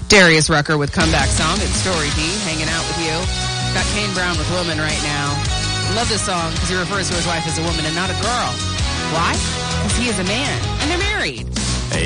Darius Rucker with Comeback Song. It's Story D hanging out with you. Got Kane Brown with Woman right now. Love this song because he refers to his wife as a woman and not a girl. Why? Because he is a man and they're married.